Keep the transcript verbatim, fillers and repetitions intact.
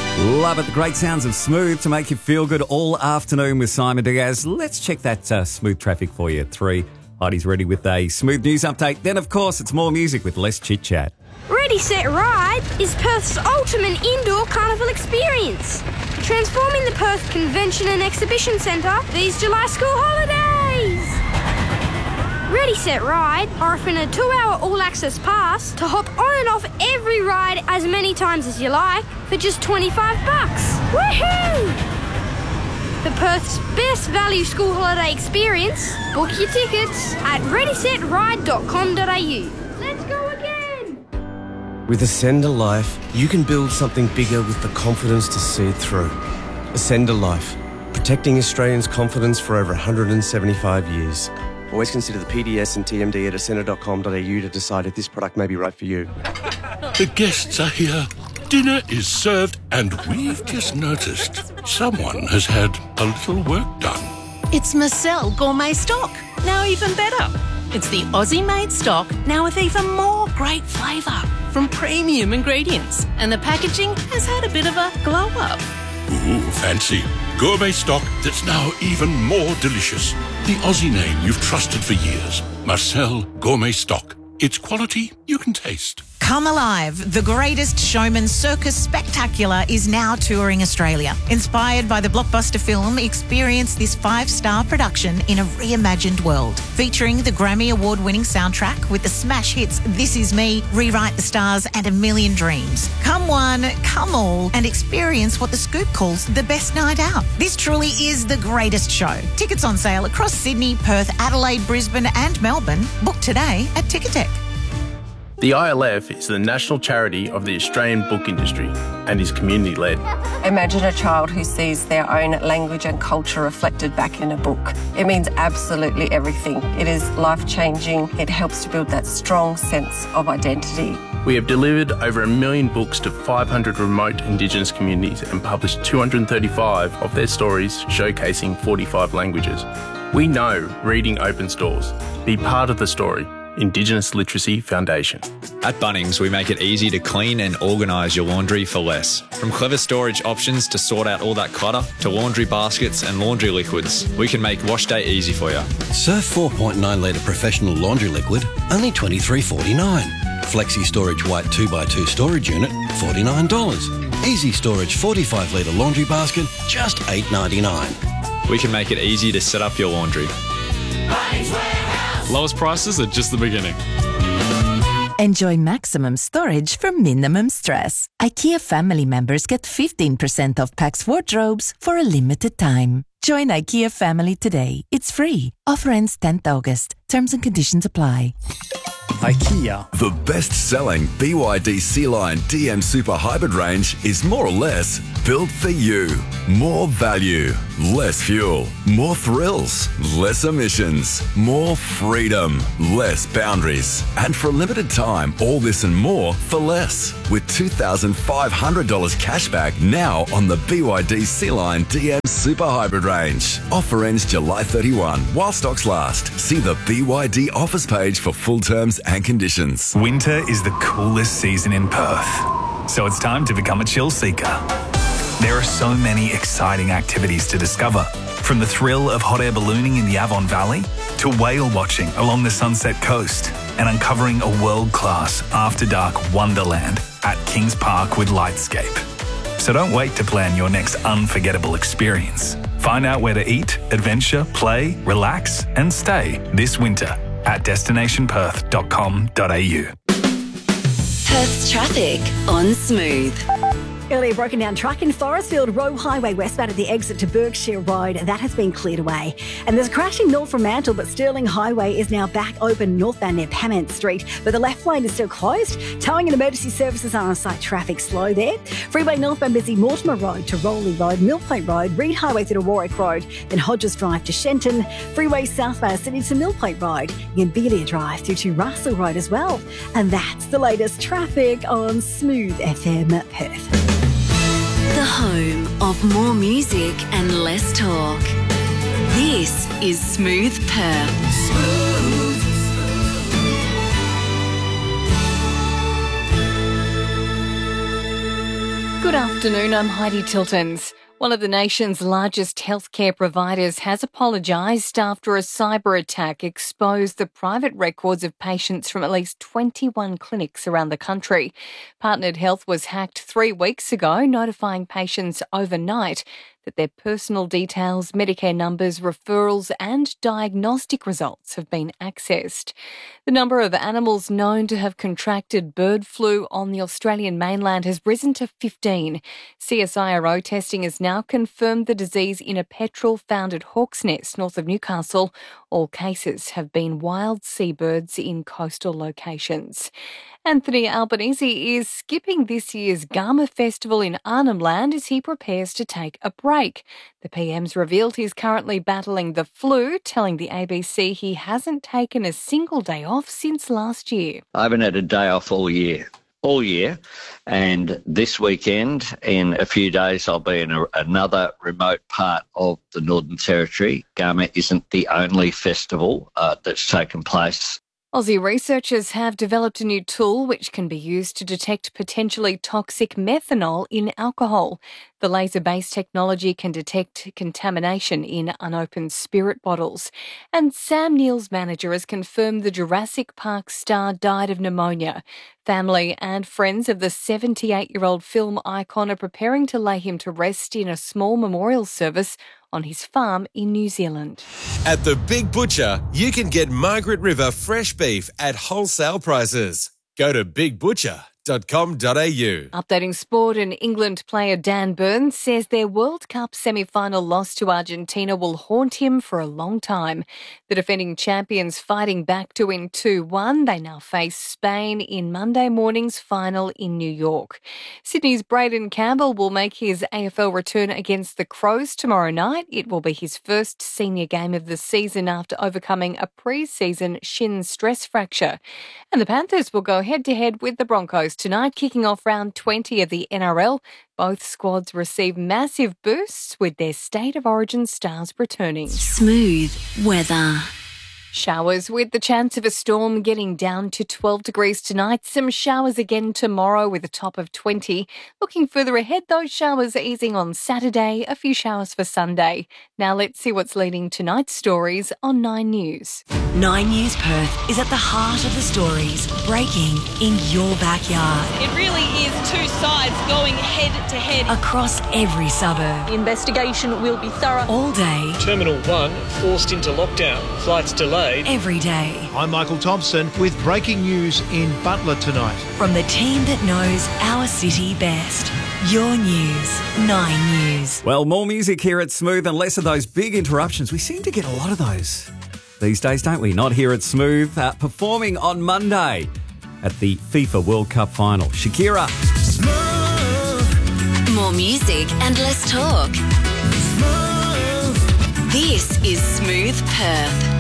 Love it. The great sounds of Smooth to make you feel good all afternoon with Simon Diaz. Let's check that uh, smooth traffic for you at three. Heidi's ready with a smooth news update. Then, of course, it's more music with less chit-chat. Ready, Set, Ride is Perth's ultimate indoor carnival experience. Transforming the Perth Convention and Exhibition Centre these July school holidays. Ready, Set, Ride are offering a two-hour all-access pass to hop on and off every ride as many times as you like for just twenty-five bucks. Woohoo! The Perth's best value school holiday experience. Book your tickets at ready set ride dot com dot a u. Let's go again! With Ascend a Life, you can build something bigger with the confidence to see it through. Ascend a Life, protecting Australians' confidence for over one hundred seventy-five years. Always consider the P D S and T M D at ascend dot com dot a u to decide if this product may be right for you. The guests are here. Dinner is served, and we've just noticed someone has had a little work done. It's Marcel Gourmet Stock, now even better. It's the Aussie-made stock, now with even more great flavour from premium ingredients. And the packaging has had a bit of a glow-up. Ooh, fancy. Gourmet stock that's now even more delicious. The Aussie name you've trusted for years. Marcel Gourmet Stock. It's quality you can taste. Come Alive, the greatest showman circus spectacular is now touring Australia. Inspired by the blockbuster film, experience this five-star production in a reimagined world. Featuring the Grammy Award-winning soundtrack with the smash hits This Is Me, Rewrite the Stars and A Million Dreams. Come one, come all, and experience what The Scoop calls the best night out. This truly is the greatest show. Tickets on sale across Sydney, Perth, Adelaide, Brisbane and Melbourne. Book today at Ticketek. The I L F is the national charity of the Australian book industry and is community-led. Imagine a child who sees their own language and culture reflected back in a book. It means absolutely everything. It is life-changing. It helps to build that strong sense of identity. We have delivered over a million books to five hundred remote Indigenous communities and published two hundred thirty-five of their stories showcasing forty-five languages. We know reading opens doors. Be part of the story. Indigenous Literacy Foundation. At Bunnings, we make it easy to clean and organise your laundry for less. From clever storage options to sort out all that clutter, to laundry baskets and laundry liquids, we can make wash day easy for you. Surf four point nine litre professional laundry liquid, only twenty-three forty-nine. Flexi Storage White two by two storage unit, forty-nine dollars. Easy Storage forty-five litre laundry basket, just eight ninety-nine. We can make it easy to set up your laundry. Lowest prices are just the beginning. Enjoy maximum storage for minimum stress. IKEA family members get fifteen percent off Pax wardrobes for a limited time. Join IKEA family today. It's free. Offer ends tenth August. Terms and conditions apply. IKEA. The best-selling B Y D C-Line D M Super Hybrid range is more or less built for you. More value, less fuel, more thrills, less emissions, more freedom, less boundaries. And for a limited time, all this and more for less. With two thousand five hundred dollars cashback now on the B Y D C-Line D M Super Hybrid range. Offer ends July thirty-first while stocks last. See the B Y D offers page for full terms and conditions. Winter is the coolest season in Perth, so it's time to become a chill seeker. There are so many exciting activities to discover, from the thrill of hot air ballooning in the Avon Valley to whale watching along the Sunset Coast and uncovering a world-class after-dark wonderland at Kings Park with Lightscape. So don't wait to plan your next unforgettable experience. Find out where to eat, adventure, play, relax and stay this winter at destination perth dot com dot a u. Perth's traffic on Smooth. Earlier broken down truck in Forestfield Road Highway westbound at the exit to Berkshire Road. That has been cleared away. And there's a crashing north from Mantle, but Stirling Highway is now back open northbound near Pamant Street. But the left lane is still closed. Towing and emergency services are on site. Traffic slow there. Freeway northbound busy Mortimer Road to Rowley Road, Mill Point Road, Reed Highway through to Warwick Road, then Hodges Drive to Shenton. Freeway southbound Sydney to Mill Point Road, and Beelia Drive through to Russell Road as well. And that's the latest traffic on Smooth F M Perth. The home of more music and less talk. This is Smooth Perth. Smooth. Good afternoon, I'm Heidi Tiltons. One of the nation's largest healthcare providers has apologised after a cyber attack exposed the private records of patients from at least twenty-one clinics around the country. Partnered Health was hacked three weeks ago, notifying patients overnight that their personal details, Medicare numbers, referrals and diagnostic results have been accessed. The number of animals known to have contracted bird flu on the Australian mainland has risen to fifteen. C S I R O testing has now confirmed the disease in a petrel found at Hawk's Nest, north of Newcastle. All cases have been wild seabirds in coastal locations. Anthony Albanese is skipping this year's Garma Festival in Arnhem Land as he prepares to take a break. The P M's revealed he's currently battling the flu, telling the A B C he hasn't taken a single day off since last year. I haven't had a day off all year. all year, and this weekend, in a few days, I'll be in a, another remote part of the Northern Territory. Garma isn't the only festival uh, that's taken place. Aussie researchers have developed a new tool which can be used to detect potentially toxic methanol in alcohol. The laser-based technology can detect contamination in unopened spirit bottles. And Sam Neill's manager has confirmed the Jurassic Park star died of pneumonia. Family and friends of the seventy-eight-year-old film icon are preparing to lay him to rest in a small memorial service on his farm in New Zealand. At the Big Butcher, you can get Margaret River fresh beef at wholesale prices. Go to big butcher dot com dot a u. Updating sport, and England player Dan Burns says their World Cup semi-final loss to Argentina will haunt him for a long time. The defending champions fighting back to win two one. They now face Spain in Monday morning's final in New York. Sydney's Braden Campbell will make his A F L return against the Crows tomorrow night. It will be his first senior game of the season after overcoming a pre-season shin stress fracture. And the Panthers will go head-to-head with the Broncos tonight, kicking off round twenty of the N R L. Both squads receive massive boosts with their State of Origin stars returning. Smooth weather. Showers with the chance of a storm, getting down to twelve degrees tonight. Some showers again tomorrow with a top of twenty. Looking further ahead, those showers easing on Saturday, a few showers for Sunday. Now let's see what's leading tonight's stories on Nine News. Nine News Perth is at the heart of the stories breaking in your backyard. It really is two sides going head to head. Across every suburb. The investigation will be thorough. All day. Terminal one forced into lockdown. Flights delayed. Every day. I'm Michael Thompson with breaking news in Butler tonight. From the team that knows our city best. Your news, Nine News. Well, more music here at Smooth and less of those big interruptions. We seem to get a lot of those these days, don't we? Not here at Smooth. Uh, performing on Monday at the FIFA World Cup final. Shakira. Smooth. More music and less talk. Smooth. This is Smooth Perth.